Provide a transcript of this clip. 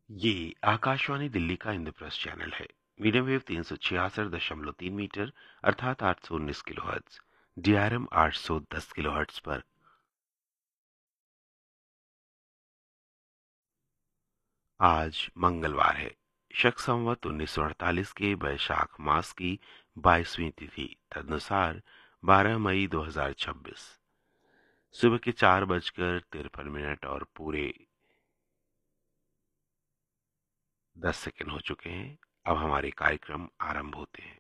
ये आकाशवाणी दिल्ली का इंद्रप्रस्थ चैनल है। मीडियम वेव 366.3 मीटर अर्थात 819 किलोहर्ट्ज, डीआरएम 810 किलोहर्ट्ज पर। आज मंगलवार है। शक संवत 1948 के वैशाख मास की 22वीं तिथि तदनुसार 12 मई 2026 सुबह के 4:53 और पूरे 10 सेकंड हो चुके हैं। अब हमारे कार्यक्रम आरंभ होते हैं।